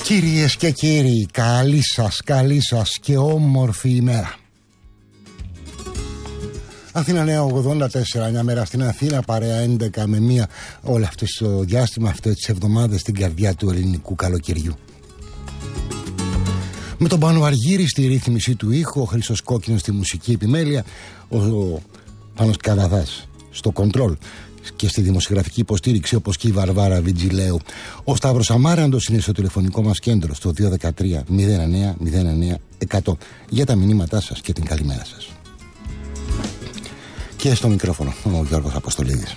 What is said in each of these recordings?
Κυρίες και κύριοι, καλή σας και όμορφη ημέρα. Αθήνα Νέα 84, μια μέρα στην Αθήνα, παρέα 11 με 1, όλο αυτό το διάστημα, αυτές τις εβδομάδες στην καρδιά του ελληνικού καλοκαιριού. Με τον Πάνο Αργύρη στη ρύθμιση του ήχου, ο Χρήστος Κόκκινος στη μουσική επιμέλεια, ο Πάνος Καβαδάς στο κοντρόλ και στη δημοσιογραφική υποστήριξη, όπως και η Βαρβάρα Βιτζιλέου. Ο Σταύρος Αμάραντος είναι στο τηλεφωνικό μας κέντρο στο 213-09-09-100 για τα μηνύματά σας και την καλημέρα σας. Και στο μικρόφωνο ο Γιώργος Αποστολίδης.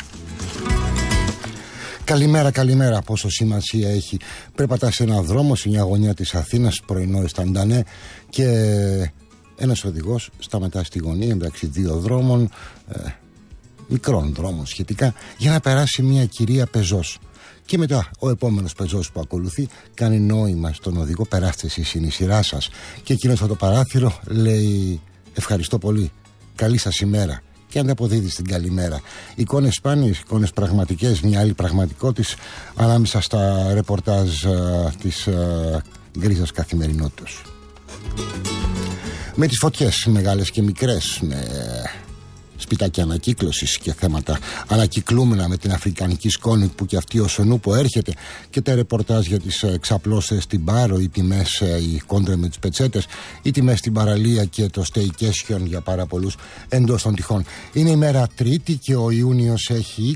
Καλημέρα, πόσο σημασία έχει. Περπατάς σε έναν δρόμο σε μια γωνιά της Αθήνας, πρωινό Εσταντανέ, και ένας οδηγός σταματά στη γωνία μεταξύ δύο δρόμων, μικρών δρόμων σχετικά, για να περάσει μια κυρία πεζός. Και μετά ο επόμενος πεζός που ακολουθεί κάνει νόημα στον οδηγό, περάστε εσείς, είναι η σειρά σας. Και εκείνος από το παράθυρο λέει ευχαριστώ πολύ, καλή σας ημέρα, και ανταποδίδει στην καλημέρα. Εικόνες σπάνιες, εικόνες πραγματικές, μια άλλη πραγματικότητα ανάμεσα στα ρεπορτάζ της γκρίζας καθημερινότητας. Με τις φωτιές μεγάλες και μικρές, με σπιτάκια ανακύκλωσης και θέματα ανακυκλούμενα με την αφρικανική σκόνη που και αυτή ο Σονούπο έρχεται, και τα ρεπορτάζ για τις εξαπλώσεις στην Πάρο, οι τιμές, οι κόντρε με τις πετσέτες, οι τιμές στην παραλία και το staycation για πάρα πολλούς εντός των τυχών. Είναι η μέρα Τρίτη και ο Ιούλιος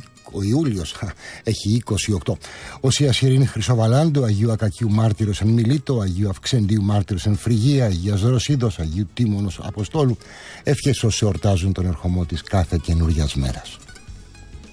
έχει 28. Οσία Ειρήνη Χρυσοβαλάντου, Αγίου Ακακίου Μάρτυρος εν Μιλήτο, Αγίου Αυξεντίου Μάρτυρος εν Φρυγία, Αγίας Δροσίδος, Αγίου Τίμωνος Αποστόλου. Ευχές όσοι εορτάζουν τον ερχομό της κάθε καινούριας μέρας.